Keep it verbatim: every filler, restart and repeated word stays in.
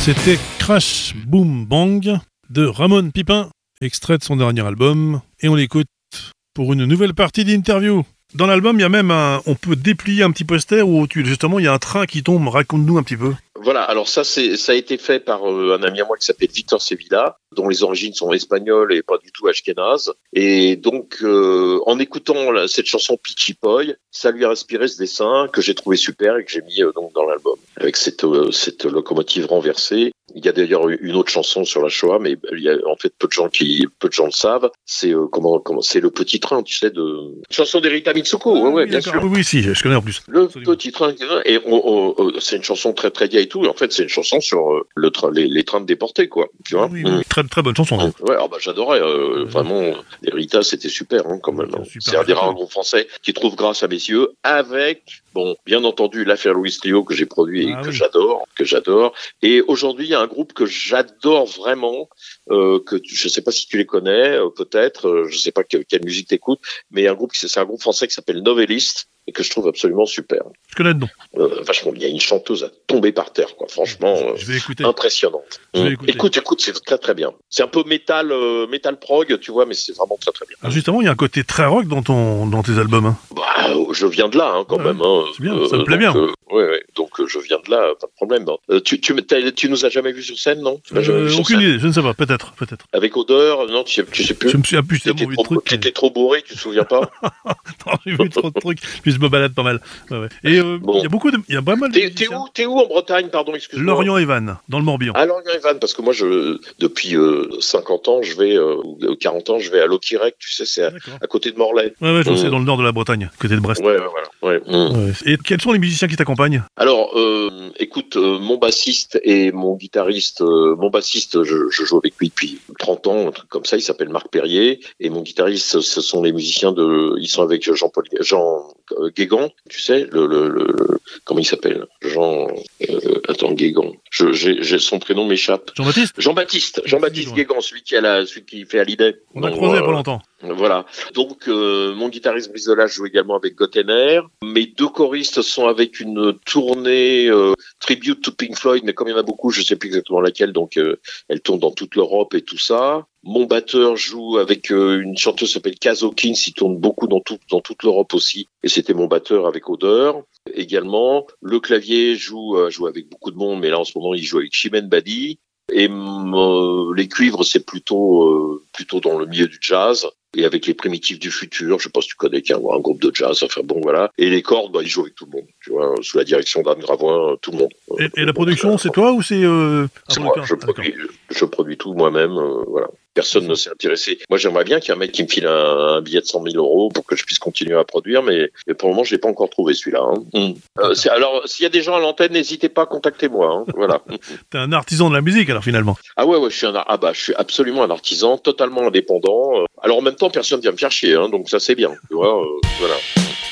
C'était Crash Boom Bang de Ramon Pipin, extrait de son dernier album, et on l'écoute pour une nouvelle partie d'interview. Dans l'album, il y a même un, on peut déplier un petit poster où tu, justement il y a un train qui tombe. Raconte-nous un petit peu. Voilà, alors ça c'est ça a été fait par euh, un ami à moi qui s'appelle Victor Sevilla, dont les origines sont espagnoles et pas du tout ashkénazes. Et donc euh, en écoutant la, cette chanson Pitchy Poi, ça lui a inspiré ce dessin que j'ai trouvé super et que j'ai mis euh, donc dans l'album avec cette euh, cette locomotive renversée. Il y a d'ailleurs une autre chanson sur la Shoah, mais il y a en fait peu de gens qui peu de gens le savent. C'est euh, comment comment c'est le petit train, tu sais, de chanson d'Erita Mitsuko. Ah, ouais, ouais, oui, bien d'accord. sûr. Oui, oui, si, je connais en plus. Le Absolument. petit train et on, on, c'est une chanson très très vieille et tout. En fait, c'est une chanson sur euh, le train, les, les trains de déportés, quoi. Tu vois. Oui, oui, mmh. oui. Très très bonne chanson. Hein. Ouais, alors bah j'adorais. Euh, mmh. Vraiment, Erita, c'était super, hein, quand même. Hein. C'est un des rares groupes français qui trouve grâce à mes yeux avec. Bon, bien entendu, l'affaire Louis Trio que j'ai produit et ah, que oui. j'adore, que j'adore. Et aujourd'hui, il y a un groupe que j'adore vraiment, euh, que tu, je sais pas si tu les connais, euh, peut-être, euh, je sais pas que, quelle musique t'écoutes, mais un groupe, c'est un groupe français qui s'appelle Novelliste et que je trouve absolument super. Je connais le nom. Euh, vachement, il y a une chanteuse à tomber par terre, quoi. Franchement, euh, je vais écouter. Impressionnante. Je vais mmh. écouter. Écoute, écoute, c'est très très bien. C'est un peu métal, euh, métal prog, tu vois, mais c'est vraiment très très bien. Alors justement, il y a un côté très rock dans ton, dans tes albums. Hein. Bah, je viens de là, hein, quand ouais, même. Hein. C'est bien, ça me plaît donc, bien. Euh, ouais, ouais. Donc euh, je viens de là, pas de problème. Hein. Euh, tu, tu, tu nous as jamais vu sur scène, non tu euh, jamais vu sur Aucune scène idée, je ne sais pas, peut-être, peut-être. Avec odeur, non, tu, tu sais plus. Je me suis appuyé tellement vu de trucs. T'étais trop bourré, tu te souviens pas? Non, j'ai vu trop de trucs. Puis je me balade pas mal. Ouais, ouais. Et il euh, bon. y a beaucoup de, il y a pas mal. T'es, t'es où, t'es où en Bretagne, pardon, excuse-moi. Lorient et Vannes, dans le Morbihan. Ah, Lorient et Vannes, parce que moi, je, depuis euh, cinquante ans, je vais, euh, quarante ans, je vais à Loquirec, tu sais, c'est à, à côté de Morlaix. Ouais, ouais, je mmh. sais, dans le nord de la Bretagne, côté de Brest. Ouais, ouais, voilà. Ouais. Mmh. Ouais. Et quels sont les musiciens qui t'accompagnent? Alors, euh, écoute, euh, mon bassiste et mon guitariste, euh, mon bassiste, je, je joue avec lui depuis trente ans, un truc comme ça, il s'appelle Marc Perrier, et mon guitariste, ce sont les musiciens de, ils sont avec Jean-Paul, Jean euh, Guégan, tu sais, le, le, le, comment il s'appelle? Jean, euh, attends, Guégan. Je, j'ai, j'ai, son prénom m'échappe. Jean-Baptiste? Jean-Baptiste, Jean-Baptiste Guégan, celui qui a la, celui qui fait Hallyday. On a croisé il y a pas longtemps. Voilà. Donc, euh, mon guitariste Brizola joue également avec Gottener. Mes deux choristes sont avec une tournée euh, tribute to Pink Floyd, mais comme il y en a beaucoup, je sais plus exactement laquelle, donc euh, elle tourne dans toute l'Europe et tout ça. Mon batteur joue avec euh, une chanteuse qui s'appelle Kaz Hawkins, il tourne beaucoup dans, tout, dans toute l'Europe aussi, et c'était mon batteur avec Odeur. Également, le clavier joue, euh, joue avec beaucoup de monde, mais là en ce moment il joue avec Chimène Badi. Et euh, les cuivres, c'est plutôt euh, plutôt dans le milieu du jazz. Et avec les Primitifs du Futur, je sais pas si tu connais qu'un un groupe de jazz, enfin bon voilà. Et les cordes, bah ils jouent avec tout le monde, tu vois, sous la direction d'Anne Gravoin, tout le monde. Et, et la production, donc, c'est toi ou c'est euh, C'est moi, je produis, je, je produis tout moi-même, euh, voilà. Personne ne s'est intéressé. Moi, j'aimerais bien qu'il y ait un mec qui me file un, un billet de cent mille euros pour que je puisse continuer à produire, mais, mais pour le moment, je l'ai pas encore trouvé celui-là. Hein. Mmh. Euh, c'est, alors, s'il y a des gens à l'antenne, n'hésitez pas à contacter moi. Hein. Voilà. T'es un artisan de la musique, alors finalement. Ah ouais, ouais, je suis un, ah bah, je suis absolument un artisan, totalement indépendant. Alors en même temps, personne vient me faire chier, hein, donc ça c'est bien. Tu vois, euh, voilà.